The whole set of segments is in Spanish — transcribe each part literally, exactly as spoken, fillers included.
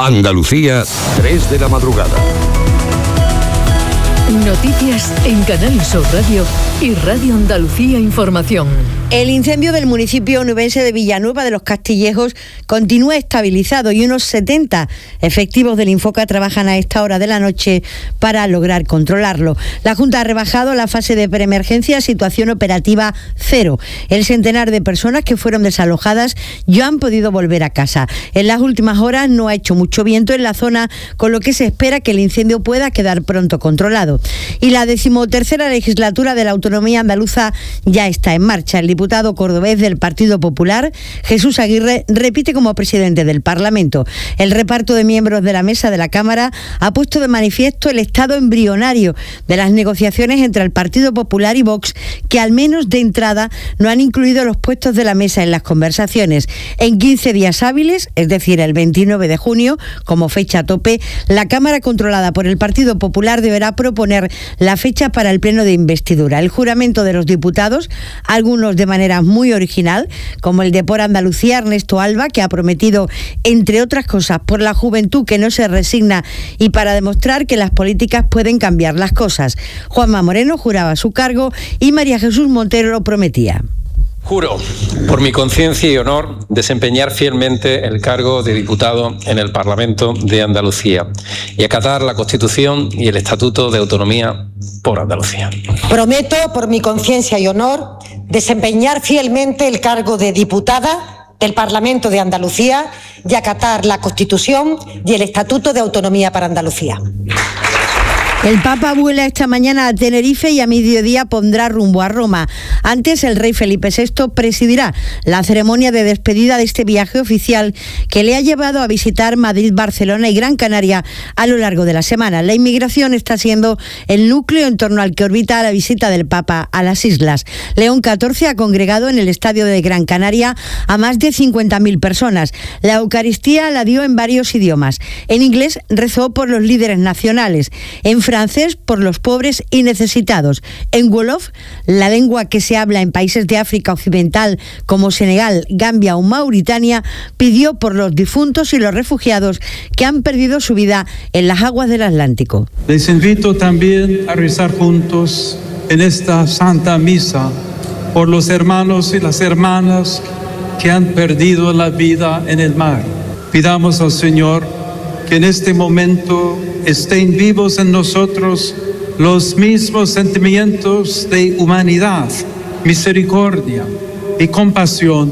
Andalucía, tres de la madrugada. Noticias en Canal Sur Radio y Radio Andalucía Información. El incendio del municipio onubense de Villanueva de los Castillejos continúa estabilizado y unos setenta efectivos del Infoca trabajan a esta hora de la noche para lograr controlarlo. La Junta ha rebajado la fase de preemergencia a situación operativa cero. El centenar de personas que fueron desalojadas ya han podido volver a casa. En las últimas horas no ha hecho mucho viento en la zona, con lo que se espera que el incendio pueda quedar pronto controlado. Y la decimotercera legislatura de la autonomía andaluza ya está en marcha. El diputado cordobés del Partido Popular, Jesús Aguirre, repite como presidente del Parlamento. El reparto de miembros de la mesa de la Cámara ha puesto de manifiesto el estado embrionario de las negociaciones entre el Partido Popular y Vox, que al menos de entrada no han incluido los puestos de la mesa en las conversaciones. En quince días hábiles, es decir, el veintinueve de junio, como fecha tope, la Cámara controlada por el Partido Popular deberá proponer la fecha para el pleno de investidura. El juramento de los diputados, algunos de manera muy original, como el de Por Andalucía, Ernesto Alba, que ha prometido, entre otras cosas, por la juventud que no se resigna y para demostrar que las políticas pueden cambiar las cosas. Juanma Moreno juraba su cargo y María Jesús Montero lo prometía. Juro, por mi conciencia y honor, desempeñar fielmente el cargo de diputado en el Parlamento de Andalucía y acatar la Constitución y el Estatuto de Autonomía por Andalucía. Prometo, por mi conciencia y honor, desempeñar fielmente el cargo de diputada del Parlamento de Andalucía y acatar la Constitución y el Estatuto de Autonomía para Andalucía. El Papa vuela esta mañana a Tenerife y a mediodía pondrá rumbo a Roma. Antes, el rey Felipe sexto presidirá la ceremonia de despedida de este viaje oficial que le ha llevado a visitar Madrid, Barcelona y Gran Canaria a lo largo de la semana. La inmigración está siendo el núcleo en torno al que orbita la visita del Papa a las islas. León catorce ha congregado en el estadio de Gran Canaria a más de cincuenta mil personas. La Eucaristía la dio en varios idiomas. En inglés rezó por los líderes nacionales. En francés por los pobres y necesitados. En wolof, la lengua que se habla en países de África Occidental como Senegal, Gambia o Mauritania, pidió por los difuntos y los refugiados que han perdido su vida en las aguas del Atlántico. Les invito también a rezar juntos en esta Santa Misa por los hermanos y las hermanas que han perdido la vida en el mar. Pidamos al Señor que en este momento estén vivos en nosotros los mismos sentimientos de humanidad, misericordia y compasión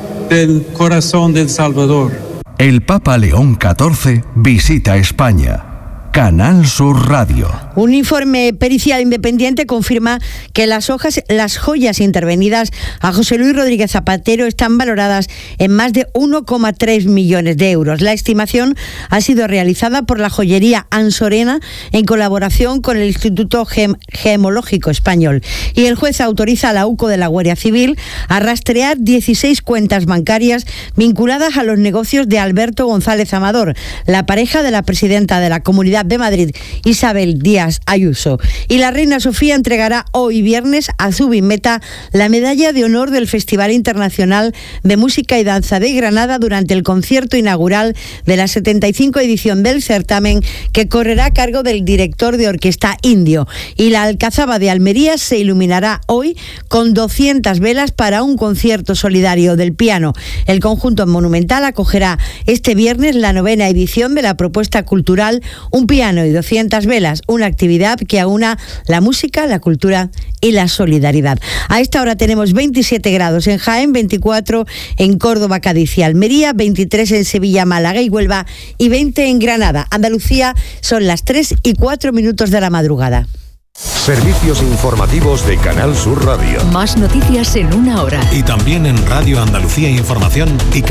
del corazón del Salvador. El Papa León catorce visita España. Canal Sur Radio. Un informe pericial independiente confirma que las hojas, las joyas intervenidas a José Luis Rodríguez Zapatero están valoradas en más de uno coma tres millones de euros. La estimación ha sido realizada por la joyería Ansorena en colaboración con el Instituto Gem- Gemológico Español. Y el juez autoriza a la UCO de la Guardia Civil a rastrear dieciséis cuentas bancarias vinculadas a los negocios de Alberto González Amador, la pareja de la presidenta de la Comunidad de Madrid, Isabel Díaz Ayuso. Y la reina Sofía entregará hoy viernes a Zubimeta la medalla de honor del Festival Internacional de Música y Danza de Granada durante el concierto inaugural de la setenta y cinco edición del certamen, que correrá a cargo del director de orquesta indio. Y la Alcazaba de Almería se iluminará hoy con doscientas velas para un concierto solidario del piano. El conjunto monumental acogerá este viernes la novena edición de la propuesta cultural Un piano y doscientas velas, una actividad que aúna la música, la cultura y la solidaridad. A esta hora tenemos veintisiete grados en Jaén, veinticuatro en Córdoba, Cádiz y Almería, veintitrés en Sevilla, Málaga y Huelva y veinte en Granada. Andalucía, son las tres y cuatro minutos de la madrugada. Servicios informativos de Canal Sur Radio. Más noticias en una hora. Y también en Radio Andalucía Información y